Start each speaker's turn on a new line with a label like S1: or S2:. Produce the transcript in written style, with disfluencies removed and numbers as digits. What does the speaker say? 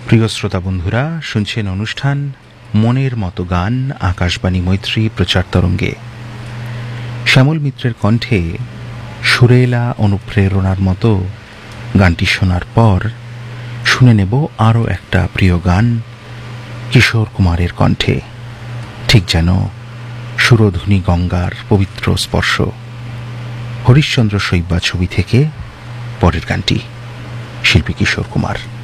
S1: প্রিয় শ্রোতা বন্ধুরা, শুনছেন অনুষ্ঠান মনের মতো গান, আকাশবাণী মৈত্রী প্রচার তরঙ্গে। শ্যামল মিত্রের কণ্ঠে সুরেলা অনুপ্রেরণার মতো গানটি শোনার পর শুনে নেব আরও একটা প্রিয় গান কিশোর কুমারের কণ্ঠে, ঠিক যেন সুরধুনী গঙ্গার পবিত্র স্পর্শ। হরিশ্চন্দ্র শৈব্যা ছবি থেকে পরের গানটি, শিল্পী কিশোর কুমার।